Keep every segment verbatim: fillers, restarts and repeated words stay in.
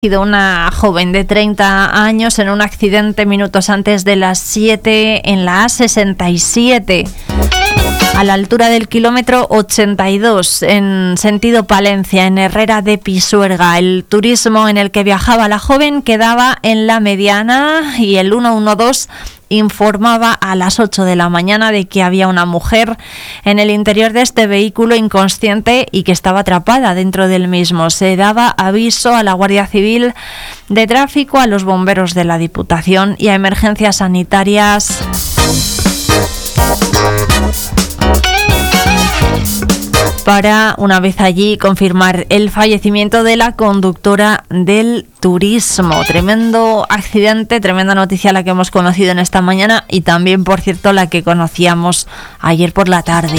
Una joven de treinta años en un accidente minutos antes de las siete en la A sesenta y siete, a la altura del kilómetro ochenta y dos, en sentido Palencia, en Herrera de Pisuerga. El turismo en el que viajaba la joven quedaba en la mediana y el ciento doce informaba a las ocho de la mañana de que había una mujer en el interior de este vehículo inconsciente y que estaba atrapada dentro del mismo. Se daba aviso a la Guardia Civil de Tráfico, a los bomberos de la Diputación y a emergencias sanitarias para, una vez allí, confirmar el fallecimiento de la conductora del turismo. Tremendo accidente, tremenda noticia la que hemos conocido en esta mañana y también, por cierto, la que conocíamos ayer por la tarde.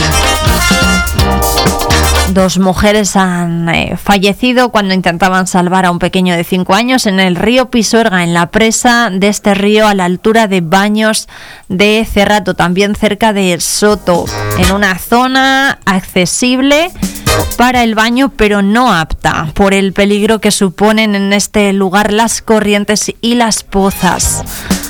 Dos mujeres han eh, fallecido cuando intentaban salvar a un pequeño de cinco años en el río Pisuerga, en la presa de este río a la altura de Baños de Cerrato, también cerca de Soto, en una zona accesible para el baño pero no apta por el peligro que suponen en este lugar las corrientes y las pozas.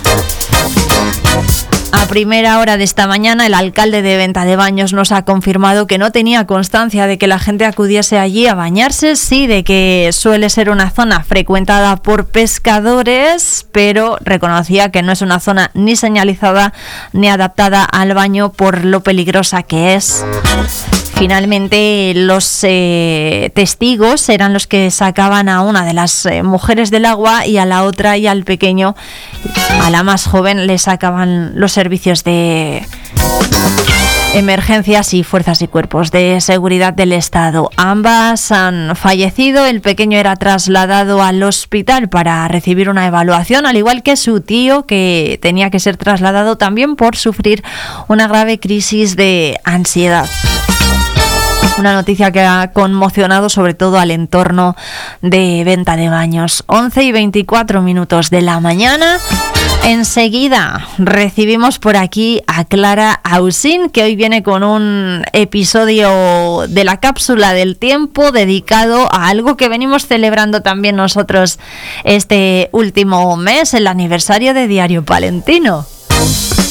A primera hora de esta mañana, el alcalde de Venta de Baños nos ha confirmado que no tenía constancia de que la gente acudiese allí a bañarse, sí de que suele ser una zona frecuentada por pescadores, pero reconocía que no es una zona ni señalizada ni adaptada al baño por lo peligrosa que es. Finalmente, los eh, testigos eran los que sacaban a una de las eh, mujeres del agua y a la otra y al pequeño, a la más joven, le sacaban los servicios de emergencias y fuerzas y cuerpos de seguridad del Estado. Ambas han fallecido. El pequeño era trasladado al hospital para recibir una evaluación, al igual que su tío, que tenía que ser trasladado también por sufrir una grave crisis de ansiedad. Una noticia que ha conmocionado sobre todo al entorno de Venta de Baños. once y veinticuatro minutos de la mañana. Enseguida recibimos por aquí a Clara Ausín, que hoy viene con un episodio de la cápsula del tiempo dedicado a algo que venimos celebrando también nosotros este último mes, el aniversario de Diario Palentino.